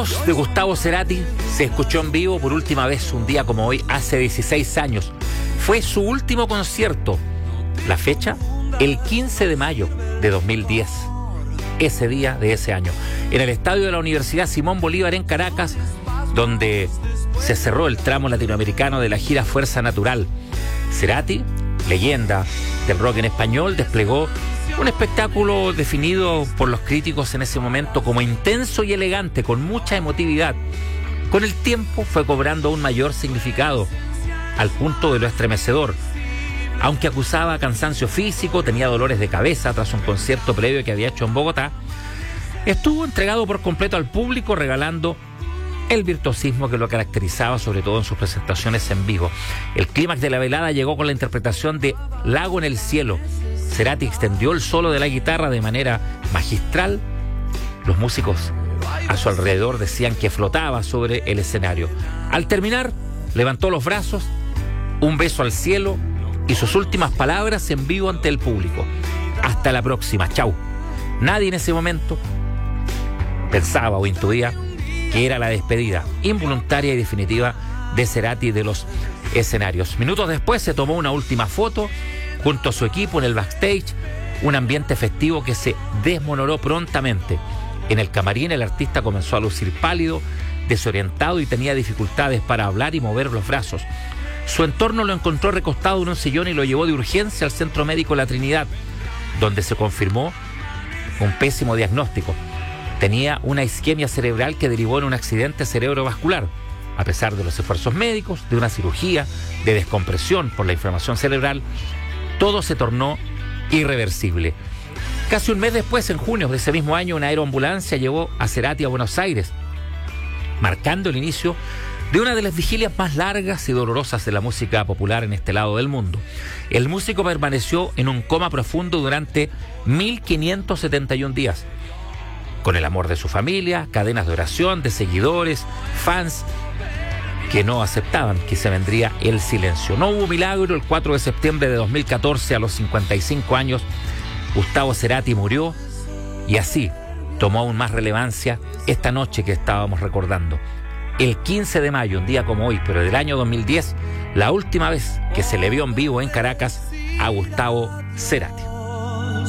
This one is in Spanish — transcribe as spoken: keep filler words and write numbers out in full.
De Gustavo Cerati se escuchó en vivo por última vez un día como hoy, hace dieciséis años. Fue su último concierto. La fecha, el quince de mayo de dos mil diez. Ese día de ese año. En el estadio de la Universidad Simón Bolívar en Caracas, donde se cerró el tramo latinoamericano de la gira Fuerza Natural. Cerati, leyenda del rock en español, desplegó un espectáculo definido por los críticos en ese momento como intenso y elegante, con mucha emotividad. Con el tiempo fue cobrando un mayor significado, al punto de lo estremecedor. Aunque acusaba cansancio físico, tenía dolores de cabeza tras un concierto previo que había hecho en Bogotá, estuvo entregado por completo al público, regalando el virtuosismo que lo caracterizaba, sobre todo en sus presentaciones en vivo. El clímax de la velada llegó con la interpretación de Lago en el Cielo. Cerati extendió el solo de la guitarra de manera magistral. Los músicos a su alrededor decían que flotaba sobre el escenario. Al terminar, levantó los brazos, un beso al cielo y sus últimas palabras en vivo ante el público. Hasta la próxima, chau. Nadie en ese momento pensaba o intuía que era la despedida involuntaria y definitiva de Cerati de los escenarios. Minutos después se tomó una última foto junto a su equipo en el backstage, un ambiente festivo que se desmonoró prontamente. En el camarín el artista comenzó a lucir pálido, desorientado y tenía dificultades para hablar y mover los brazos. Su entorno lo encontró recostado en un sillón y lo llevó de urgencia al Centro Médico La Trinidad, donde se confirmó un pésimo diagnóstico. Tenía una isquemia cerebral que derivó en un accidente cerebrovascular. A pesar de los esfuerzos médicos, de una cirugía, de descompresión por la inflamación cerebral, todo se tornó irreversible. Casi un mes después, en junio de ese mismo año, una aeroambulancia llevó a Cerati a Buenos Aires, marcando el inicio de una de las vigilias más largas y dolorosas de la música popular en este lado del mundo. El músico permaneció en un coma profundo durante mil quinientos setenta y un días, con el amor de su familia, cadenas de oración, de seguidores, fans que no aceptaban que se vendría el silencio. No hubo milagro. El cuatro de septiembre de dos mil catorce, a los cincuenta y cinco años, Gustavo Cerati murió, y así tomó aún más relevancia esta noche que estábamos recordando. El quince de mayo, un día como hoy, pero del año dos mil diez, la última vez que se le vio en vivo en Caracas a Gustavo Cerati.